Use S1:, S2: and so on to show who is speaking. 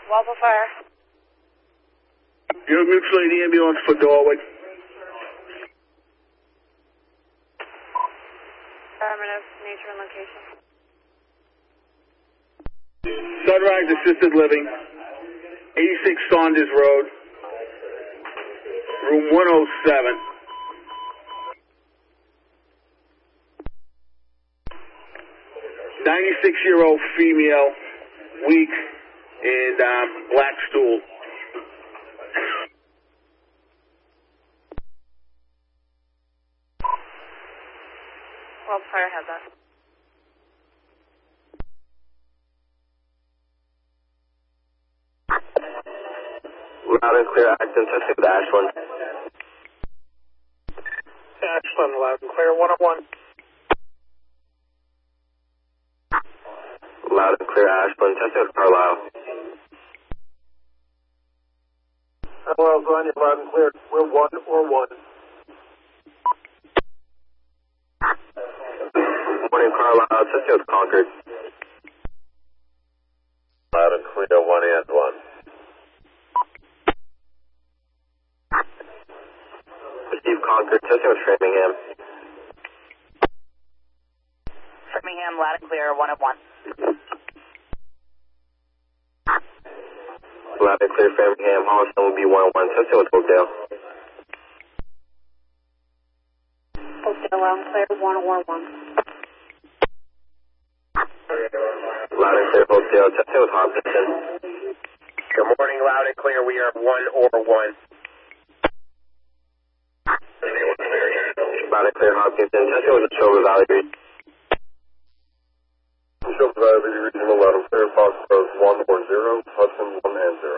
S1: Walpole Fire.
S2: You're mutual aid ambulance for Dorway.
S1: Affirmative, nature and location.
S2: Sunrise Assisted Living, 86 Saunders Road, room 107. 96-year-old female, weak, and black stool.
S1: Walpole Fire has that.
S3: Loud and clear, Acton, testing with Ashland.
S4: Ashland, loud and clear, 101.
S3: Loud and clear, Ashland, testing with Carlisle.
S4: Carlisle's on you, loud and clear. We're 1 or 1.
S3: Morning, Carlisle, testing with Concord.
S4: Loud and clear, 1 and 1.
S3: Receive Concord, testing with Framingham.
S1: Framingham, loud and clear, 101.
S3: Loud and clear, Framingham, Holliston will be 101, testing with Oakdale.
S1: Oakdale, loud and clear, 1 or 1.
S3: Loud and clear, Oakdale, testing with Hopkinton.
S4: Good morning, loud and clear, we are 1 or 1.
S3: Loud and clear, Hopkinton, testing with the Silver Valley Region.
S4: Silver Valley Regional, loud and clear, Fox Rose 1 or 0, Hudson 1 and 0.